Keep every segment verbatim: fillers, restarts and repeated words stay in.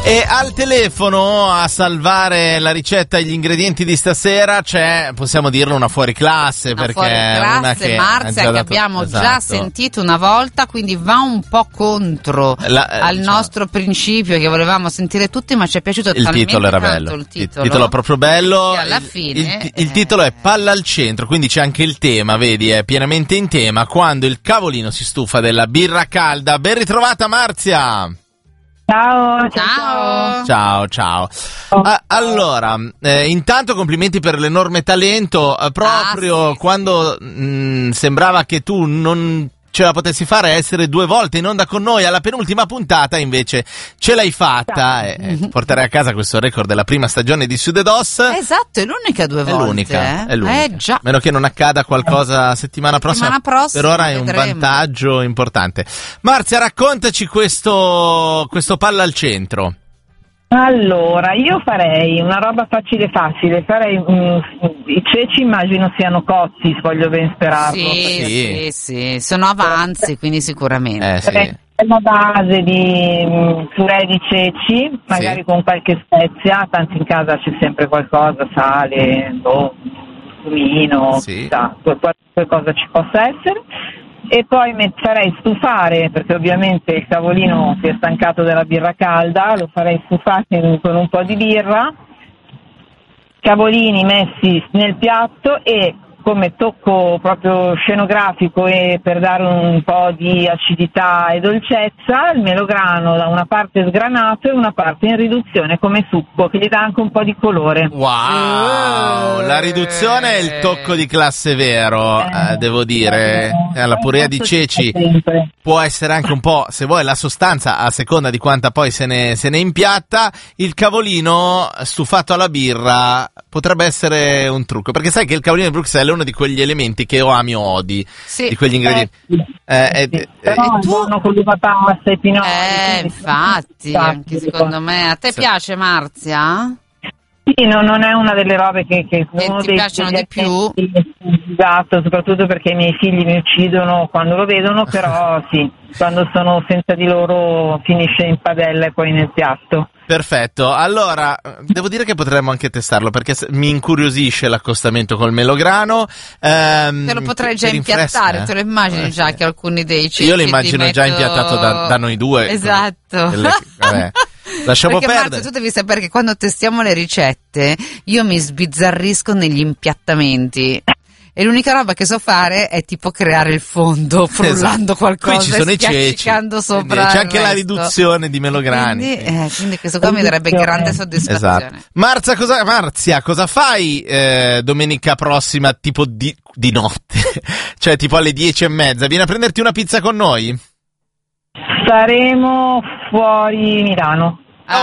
E al telefono a salvare la ricetta e gli ingredienti di stasera c'è, possiamo dirlo, una fuoriclasse, una perché fuoriclasse, una che Marzia, dato, che abbiamo esatto. già sentito una volta, quindi va un po' contro la, eh, al diciamo, nostro principio che volevamo sentire tutti, ma ci è piaciuto il talmente titolo era tanto bello, il titolo. il titolo è proprio bello. E alla fine il, il, il titolo è Palla al centro, quindi c'è anche il tema, vedi, è pienamente in tema. Quando il cavolino si stufa della birra calda. Ben ritrovata Marzia. Ciao, ciao. Ciao, ciao. Ah, allora, eh, intanto complimenti per l'enorme talento. Eh, proprio ah, sì, quando mh, sembrava che tu non ce la potessi fare, essere due volte in onda con noi alla penultima puntata, invece ce l'hai fatta e, e ti porterai a casa questo record della prima stagione di Sudedos. Esatto, è l'unica due È volte. l'unica, eh? è l'unica. Eh già. Meno che non accada qualcosa settimana prossima, Settimana prossima per ora è un vedremo. vantaggio importante. Marzia, raccontaci questo, questo palla al centro. Allora, io farei una roba facile facile, farei um, i ceci immagino siano cotti, voglio ben sperarlo. Sì, Sì. sì, sì, sono avanzi, quindi sicuramente. Eh, sì. Farei una base di um, purè di ceci, magari Sì. con qualche spezia, tanto in casa c'è sempre qualcosa, sale, boh, cumino, Sì. chissà, qualche cosa ci possa essere. E poi farei stufare, perché ovviamente il cavolino si è stancato della birra calda, lo farei stufare con un po' di birra, cavolini messi nel piatto e come tocco proprio scenografico e per dare un po' di acidità e dolcezza, il melograno da una parte sgranato e una parte in riduzione come succo, che gli dà anche un po' di colore. Wow, la riduzione è il tocco di classe vero, eh, eh, devo dire. Eh, la purea di ceci può essere anche un po', se vuoi, la sostanza a seconda di quanta poi se ne, se ne impiatta. Il cavolino stufato alla birra potrebbe essere un trucco, perché sai che il cavolino di Bruxelles è uno di quegli elementi che o ami o odi, Sì. di quegli ingredienti. Eh, eh, eh, Però eh, è buono con l'uva passa e pinoli. Eh, infatti, anche secondo me. A te Sì. piace, Marzia? Sì, no, non è una delle robe che, che Che uno ti dei, piacciono degli di più? Esatto, soprattutto perché i miei figli mi uccidono quando lo vedono, però sì, quando sono senza di loro finisce in padella e poi nel piatto. Perfetto, allora devo dire che potremmo anche testarlo perché mi incuriosisce l'accostamento col melograno. Ehm, Te lo potrei già che rinfresca, impiattare, eh? te lo immagini Eh, già sì. che alcuni dei ceci Io lo ti immagino già metto- impiattato da, da noi due. Esatto. Delle- vabbè. Lasciamo Perché perdere. Marzia, tu devi sapere che quando testiamo le ricette io mi sbizzarrisco negli impiattamenti. E l'unica roba che so fare è tipo creare il fondo, frullando Esatto. qualcosa Qui ci sono e i ceci, spiaccicando sopra quindi c'è il anche la resto. riduzione di melograni. Quindi, eh, quindi questo qua mi darebbe grande soddisfazione. Esatto. Marzia, cosa, Marzia, cosa fai eh, domenica prossima tipo di, di notte? Cioè tipo alle dieci e mezza? Vieni a prenderti una pizza con noi? Saremo fuori Milano.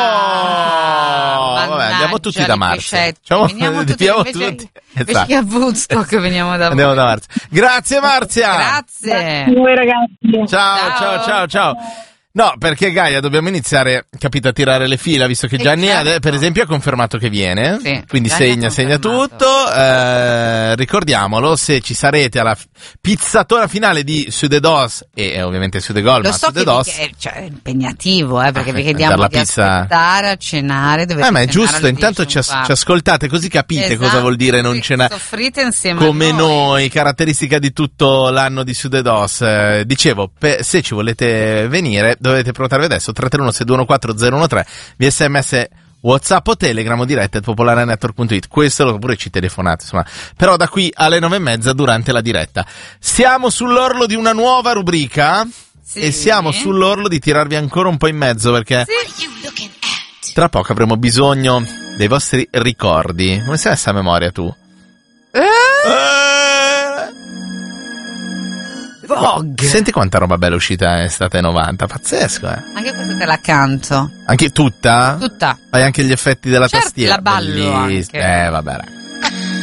Oh, vabbè, mannaggia, andiamo tutti da i Marzia. pescetti. Facciamo- Veniamo tutti, andiamo invece, tutti. invece Esatto. che a Woodstock veniamo da Andiamo voi. da Marzia. Grazie Marzia. Grazie. Voi ragazzi. Ciao, Ciao. ciao, ciao, ciao. No, perché Gaia dobbiamo iniziare, capito, a tirare le fila, visto che Eh, Gianni certo. ade- per esempio ha confermato che viene, Sì, quindi Gianni segna, ha segna confermato. tutto, eh, ricordiamolo, se ci sarete alla f- pizzatona finale di Sudedos e eh, ovviamente Sudegol, Lo ma so che Sudedos, vi- è, cioè, è impegnativo, eh, perché Ah, vi per chiediamo la di pizza- aspettare a cenare. Dovete eh, ma è cenare giusto, alle intanto dieci ci, e as- un quarto. ci ascoltate così capite Esatto, cosa vuol dire non sì, cenare. soffrite insieme Come a noi, caratteristica di tutto l'anno di Sudedos. Eh, dicevo, pe- se ci volete venire, dovete prenotarvi adesso tre tre uno sei due uno quattro zero uno tre via sms, WhatsApp o Telegram o diretta at popolarenetwork punto it. Questo oppure ci telefonate, insomma. Però da qui alle nove e mezza durante la diretta. Siamo sull'orlo di una nuova rubrica Sì. e siamo sull'orlo di tirarvi ancora un po' in mezzo perché Sì. tra poco avremo bisogno dei vostri ricordi. Come sei messa a memoria tu? Eh, Eh... Vogue. Senti quanta roba bella uscita è stata ai novanta, pazzesco, eh. Anche questa te la canto. Anche tutta? Tutta. Fai anche gli effetti della Certo, tastiera. la ballo Belliss- anche. Eh, vabbè.